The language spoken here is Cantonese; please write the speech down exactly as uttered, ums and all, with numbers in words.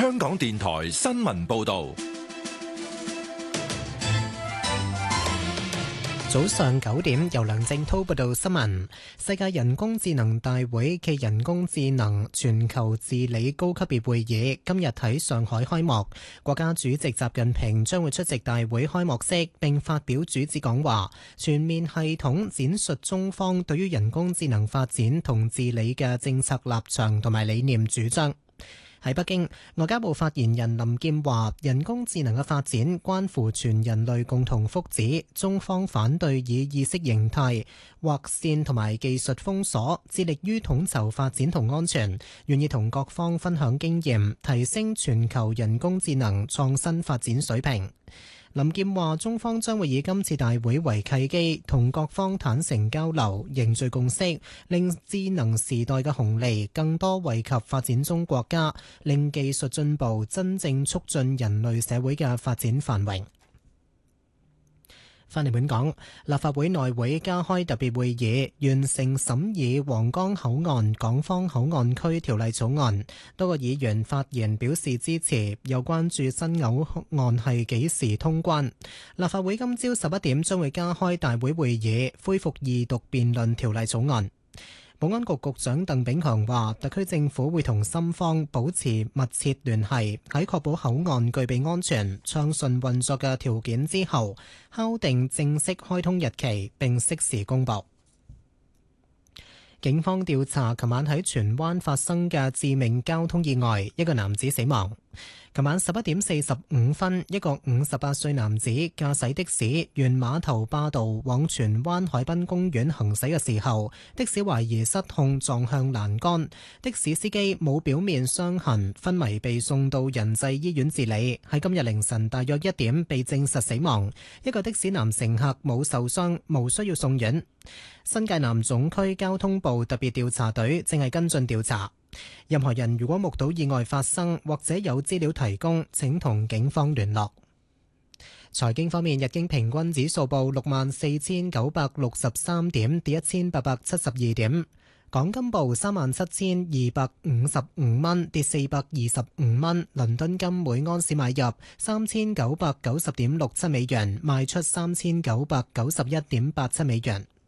香港電台新聞報道。 早上九點，由梁正滔報道新聞。世界人工智能大會暨人工智能全球治理高級別會議今日喺上海開幕，國家主席習近平將會出席大會開幕式並發表主旨講話，全面系統闡述中方對於人工智能發展同治理嘅政策立場同埋理念主張。喺北京，外交部發言人林劍話：人工智能嘅發展關乎全人類共同福祉，中方反對以意識形態劃線同埋技術封鎖，致力於統籌發展同安全，願意同各方分享經驗，提升全球人工智能創新發展水平。林劍話：中方將會以今次大會為契機，同各方坦誠交流，凝聚共識，令智能時代嘅紅利更多惠及發展中國家，令技術進步真正促進人類社會嘅發展繁榮。翻嚟本港，立法會內會加開特別會議，完成審議皇崗口岸港方口岸區條例草案。多個議員發言表示支持，又關注新口岸係幾時通關。立法會今朝十一點將會加開大會會議，恢復二讀辯論條例草案。保安局局長鄧炳強話，特區政府會同深方保持密切聯繫，喺確保口岸具備安全、暢順運作嘅條件之後，敲定正式開通日期，並適時公佈。警方調查琴晚喺荃灣發生嘅致命交通意外，一個男子死亡。琴晚十一點四十五分，一個五十八歲男子駕駛的士沿碼頭霸道往荃灣海濱公園行駛嘅時候，的士懷疑失控撞向欄杆，的士司機冇表面傷痕，昏迷被送到仁濟醫院治理，喺今日凌晨大約一點被證實死亡。一個的士男乘客冇受傷，無需要送院。新界南總區交通部特別調查隊正係跟進調查。任何人如果目睹意外發生或者有資料提供，請同警方聯絡。財經方面，日經平均指數報六萬四千九百六十三點，跌一千八百七十二點。港金報三萬七千二百五十五蚊，跌四百二十五蚊。倫敦金每安士買入三千九百九十點六七美元，賣出三千九百九十一點八七美元。